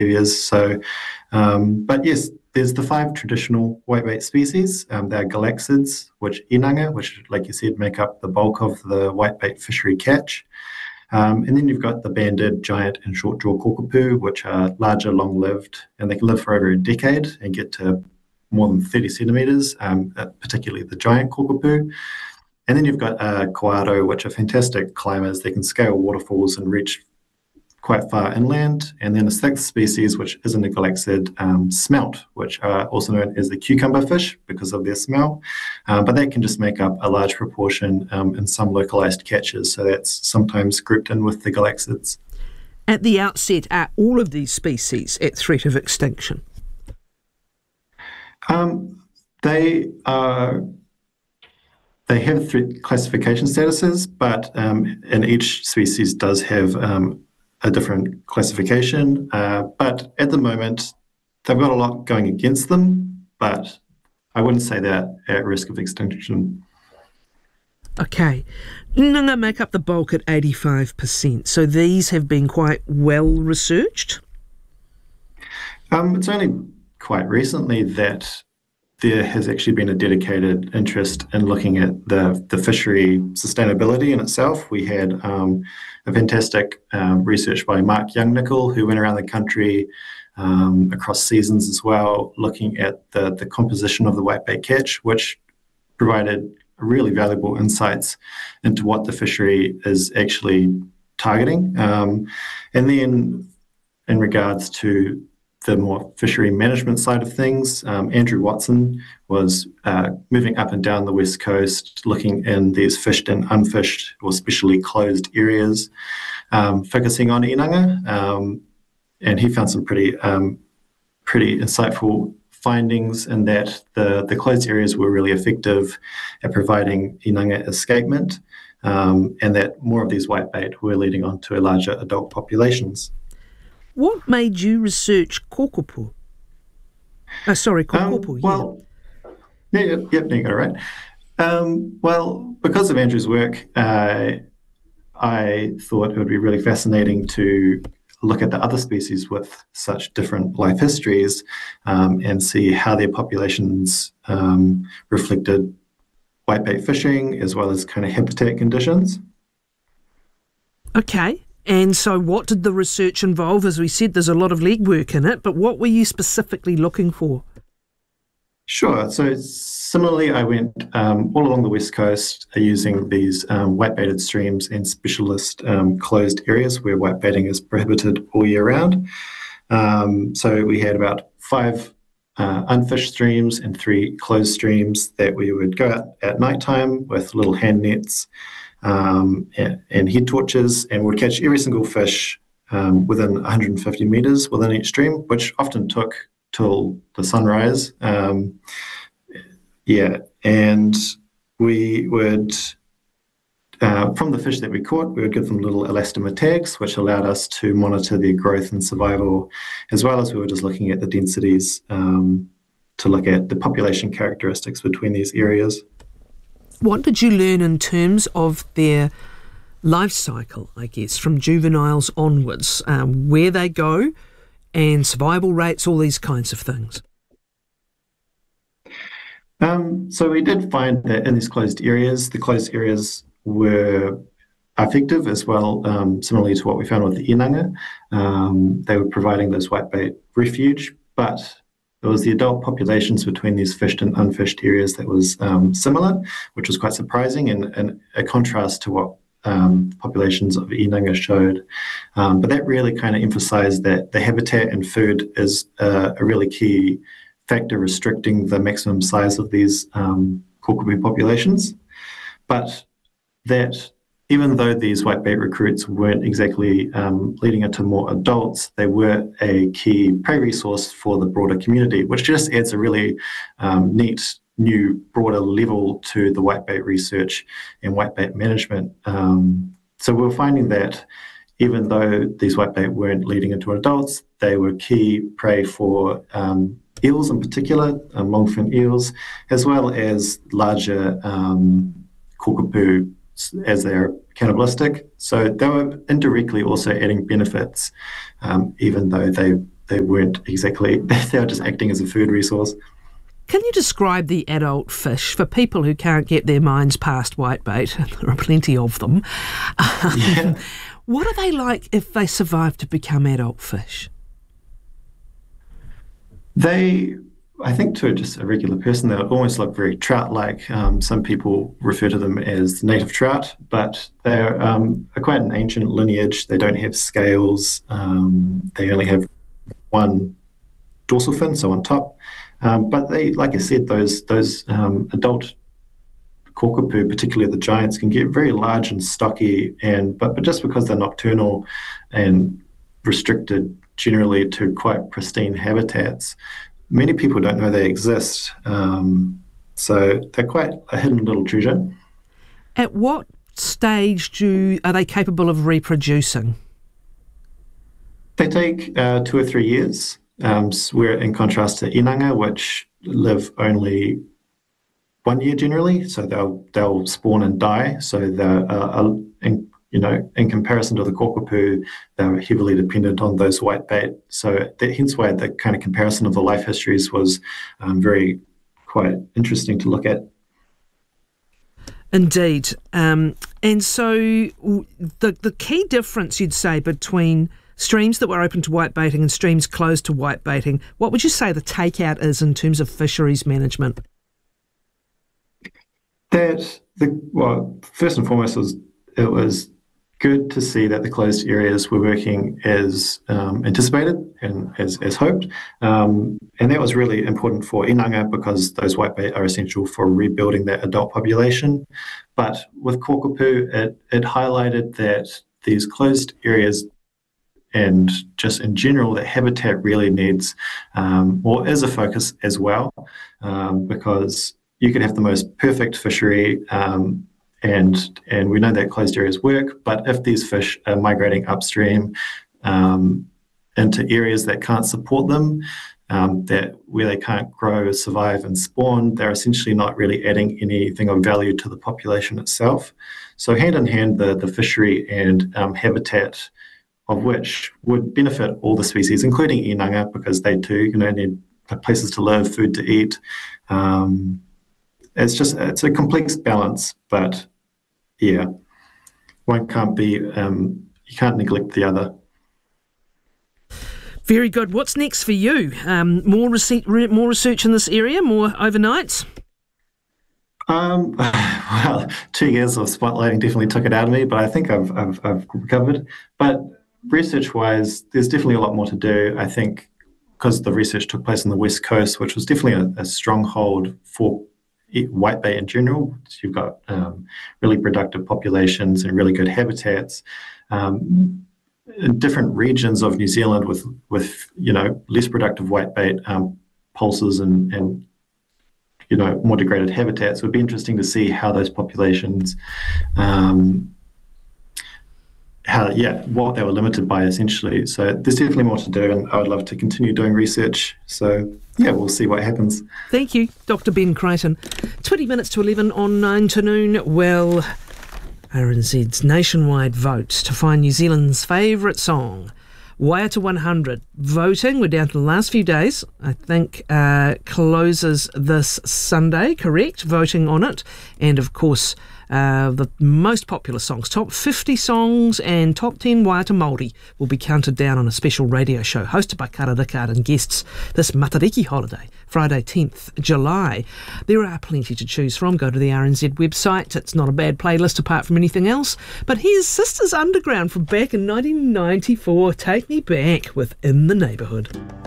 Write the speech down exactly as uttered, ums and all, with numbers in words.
areas. So, um, but yes, there's the five traditional whitebait species. Um, they're galaxids, which inanga, which, like you said, make up the bulk of the whitebait fishery catch. Um, and then you've got the banded, giant, and short-jaw kōkapū, which are larger, long-lived, and they can live for over a decade and get to more than thirty centimetres, um, particularly the giant kōkapū. And then you've got uh, koaro, which are fantastic climbers. They can scale waterfalls and reach quite far inland. And then a sixth species, which isn't a galaxid, um, smelt, which are also known as the cucumber fish because of their smell. Um, but that can just make up a large proportion um, in some localised catches. So that's sometimes grouped in with the galaxids. At the outset, are all of these species at threat of extinction? Um, they are... They have threat classification statuses, but um, and each species does have um, a different classification. Uh, but at the moment, they've got a lot going against them, but I wouldn't say they're at risk of extinction. Okay. Inanga make up the bulk at eighty-five percent, so these have been quite well researched? Um, it's only quite recently that there has actually been a dedicated interest in looking at the, the fishery sustainability in itself. We had um, a fantastic um, research by Mark Youngnickel, who went around the country um, across seasons as well, looking at the, the composition of the whitebait catch, which provided really valuable insights into what the fishery is actually targeting. Um, and then in regards to the more fishery management side of things, um, Andrew Watson was uh, moving up and down the west coast, looking in these fished and unfished or specially closed areas, um, focusing on inanga, um, and he found some pretty um, pretty insightful findings in that the, the closed areas were really effective at providing inanga escapement, um, and that more of these whitebait were leading on to larger adult populations. What made you research kōkapū? Oh, sorry, kōkapū, um, well, yeah. Yeah, yeah, you got it right. Um, well, because of Andrew's work, uh, I thought it would be really fascinating to look at the other species with such different life histories um, and see how their populations um, reflected whitebait fishing as well as kind of habitat conditions. Okay. And so what did the research involve? As we said, there's a lot of legwork in it, but what were you specifically looking for? Sure. So similarly, I went um, all along the west coast uh, using these um, whitebaited streams and specialist um, closed areas where whitebaiting is prohibited all year round. Um, so we had about five uh, unfished streams and three closed streams that we would go out at night time with little hand nets Um, and, and head torches, and would catch every single fish um, within one hundred fifty metres within each stream, which often took till the sunrise. Um, yeah, and we would, uh, from the fish that we caught, we would give them little elastomer tags, which allowed us to monitor their growth and survival, as well as we were just looking at the densities um, to look at the population characteristics between these areas. What did you learn in terms of their life cycle, I guess, from juveniles onwards, um, where they go and survival rates, all these kinds of things? Um, so we did find that in these closed areas, the closed areas were effective as well, um, similarly to what we found with the inanga. Um, they were providing those whitebait refuge, but it was the adult populations between these fished and unfished areas that was um, similar, which was quite surprising and, and a contrast to what um, populations of inanga showed. Um, but that really kind of emphasised that the habitat and food is uh, a really key factor restricting the maximum size of these um, kōkapū populations. But that even though these whitebait recruits weren't exactly um, leading into more adults, they were a key prey resource for the broader community, which just adds a really um, neat, new, broader level to the whitebait research and whitebait management. Um, so we were finding that even though these whitebait weren't leading into adults, they were key prey for um, eels in particular, um, longfin eels, as well as larger um, kōkapū as they're cannibalistic. So they were indirectly also adding benefits, um, even though they they weren't exactly, they were just acting as a food resource. Can you describe the adult fish for people who can't get their minds past whitebait? There are plenty of them. Um, Yeah. What are they like if they survive to become adult fish? They, I think to just a regular person, they would almost look very trout-like. Um, some people refer to them as native trout, but they're um, are quite an ancient lineage. They don't have scales. Um, they only have one dorsal fin, so on top. Um, but they, like I said, those those um, adult kōkapu, particularly the giants, can get very large and stocky. And but, but just because they're nocturnal and restricted generally to quite pristine habitats, many people don't know they exist. Um, so they're quite a hidden little treasure. At what stage do are they capable of reproducing? They take uh, two or three years. Um, where in contrast to inanga, which live only one year generally, so they'll they'll spawn and die. So they're uh, uh, in, you know in comparison to the kōkapu, they're heavily dependent on those whitebait. So that, hence why the kind of comparison of the life histories was um, very quite interesting to look at. Indeed, um, and so the the key difference you'd say between streams that were open to whitebaiting and streams closed to whitebaiting, what would you say the takeout is in terms of fisheries management? That the well, first and foremost, was it was good to see that the closed areas were working as um, anticipated and as, as hoped, um, and that was really important for inanga because those whitebait are essential for rebuilding that adult population. But with kōkapu, it it highlighted that these closed areas and just in general, that habitat really needs um, or is a focus as well, um, because you can have the most perfect fishery, um, and and we know that closed areas work, but if these fish are migrating upstream um, into areas that can't support them, um, that where they can't grow, survive, and spawn, they're essentially not really adding anything of value to the population itself. So hand in hand, the the fishery and um, habitat, of which would benefit all the species, including inanga, because they too, you know, need places to live, food to eat. Um, it's just it's a complex balance, but yeah, one can't be um, you can't neglect the other. Very good. What's next for you? Um, more research, more research in this area, more overnights. Um, well, two years of spotlighting definitely took it out of me, but I think I've I've, I've recovered. But research-wise, there's definitely a lot more to do. I think because the research took place on the West Coast, which was definitely a, a stronghold for whitebait in general. So you've got um, really productive populations and really good habitats. Um, in different regions of New Zealand with, with you know, less productive whitebait um, pulses and, and you know, more degraded habitats, it would be interesting to see how those populations um, how yeah what they were limited by essentially. So there's definitely more to do, and I would love to continue doing research. So yeah, we'll see what happens. Thank you, Doctor Ben Crichton. twenty minutes to eleven on nine to noon. Well, R N Z's nationwide vote to find New Zealand's favourite song, Waiata one hundred. Voting, we're down to the last few days, I think, uh, closes this Sunday, correct? Voting on it. And of course, Uh, the most popular songs, top fifty songs and top ten Waiata Māori will be counted down on a special radio show hosted by Kara Rickard and guests this Matariki holiday, Friday tenth July. There are plenty to choose from. Go to the R N Z website. It's not a bad playlist apart from anything else. But here's Sisters Underground from back in nineteen ninety-four. Take me back with In the Neighbourhood.